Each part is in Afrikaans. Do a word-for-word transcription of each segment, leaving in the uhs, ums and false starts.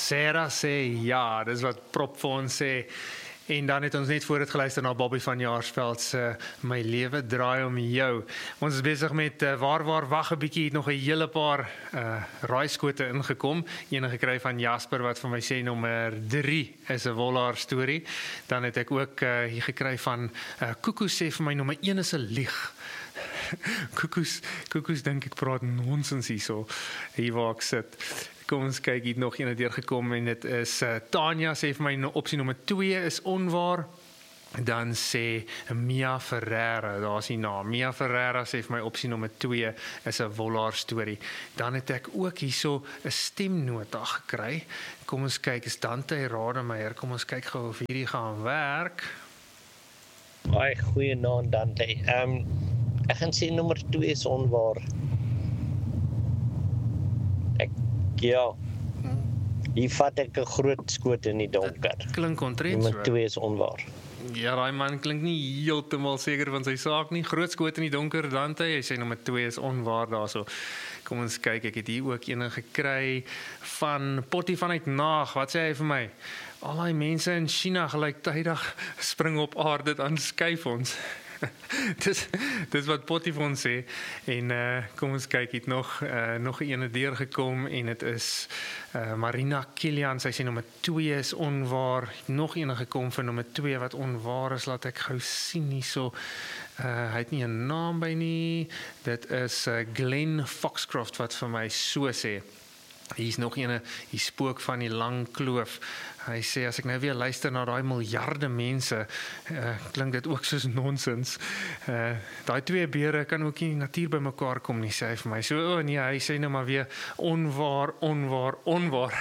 Sarah sê ja, dis wat Prop vir ons sê. En dan het ons net voor dit geluister na Bobby van Jaarsveld se My lewe draai om jou. Ons is besig met uh, waar waar wag 'n bietjie, het nog 'n hele paar uh, raaiskote ingekom. Een gekry van Jasper wat vir my sê nommer drie is 'n Wollaar storie. Dan het ek ook uh, hier gekry van uh, Koekoe sê vir my nommer een is 'n lieg. Koekoes, koekoes dink ek praat nonsens hierso, hier waar ek sit. Kom ons kyk, hier het nog een deurgekom en dit is uh, Tanya sê vir my opsie nommer twee is onwaar. Dan sê Mia Ferreira, daar is die naam. Mia Ferreira sê vir my opsie nommer twee is 'n Wollaar storie. Dan het ek ook hierso 'n stemnota gekry. Kom ons kyk, is Dante Rademeier. Kom ons kyk gou of hierdie gaan werk. Baie goeie naam Dante. Ehm um, ek gaan sê nommer twee is onwaar. Ek ja. Hier vat ek 'n groot skoot in die donker. Klink ontrent so. Nommer twee is onwaar. Ja, daai man klink nie heeltemal seker van sy saak nie. Groot skoot in die donker, Dante. Hy sê nommer twee is onwaar daarso. Kom ons kyk, ek het hier ook een gekry van Potty vanuit Naag. Wat sê hy vir my? Al die mense in China gelyktydig spring op aarde, dan skuif ons. dis dis wat Potty vir ons sê. En uh, kom ons kyk, het nog uh, nog 'n ene deurgekom en dit is uh, Marina Kilian. Sy sê nommer twee is onwaar. Nog ene gekom vir nommer twee wat onwaar is. Laat ek gou sien hierso. Uh, hy het nie 'n naam by nie. Dit is uh, Glenn Foxcroft wat vir my so sê. Hier is nog ene, die spook van die lang kloof. Hy sê, as ek nou weer luister na daai miljarde mense, uh, klink dit ook soos nonsens. Uh, daai twee beere kan ook nie natuur by mekaar kom nie, sê hy vir my. So, oh nee, hy sê nou maar weer, onwaar, onwaar, onwaar.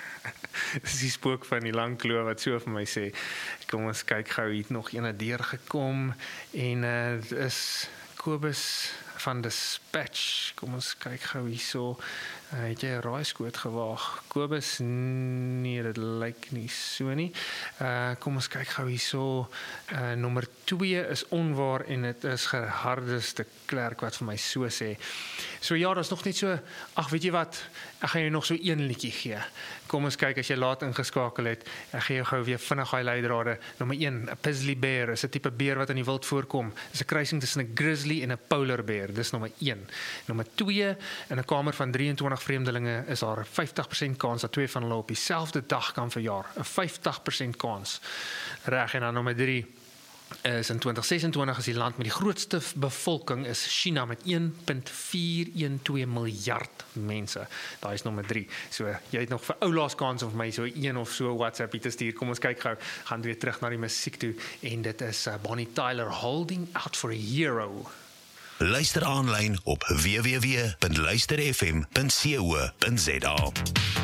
Dis die spook van die lang kloof wat so vir my sê. Kom ons kyk gou, hier het nog ene deurgekom, en uh, dit is Kobus van Dispatch. Kom ons kyk gou hierso. Uh, het jy 'n raaiskoot gewaag? Kobus, nee, dit lyk nie so nie. Uh, kom ons kyk gou hierso. Uh, nommer twee is onwaar en dit is Gerhardus de Klerk wat vir my so sê. So ja, dat is nog net so, ag weet jy wat, ek gaan jou nog so een liedjie gee. Kom ons kyk as jy laat ingeskakel het. Ek gee jou gou weer vinnig daai leidrade. Nommer een, 'n grizzly bear is 'n tipe beer wat in die wild voorkom. Dis 'n kruising tussen 'n grizzly en 'n polar bear. Dis nommer een. Nommer twee, in 'n kamer van drieëntwintig vreemdelinge is daar 'n vyftig persent kans dat twee van hulle op dieselfde dag kan verjaar. 'n vyftig persent kans. Reg, en dan nommer drie is in twintig ses en twintig is die land met die grootste bevolking is China met een komma vier een twee miljard mense. Daai is nommer drie. So jy het nog vir oulaas kans om my so een of so WhatsApp te stuur. Kom ons kyk gou. Gaan weer terug na die musiek toe en dit is uh, Bonnie Tyler, Holding Out for a Hero. Luister aanlyn op w w w punt luister f m punt co punt za.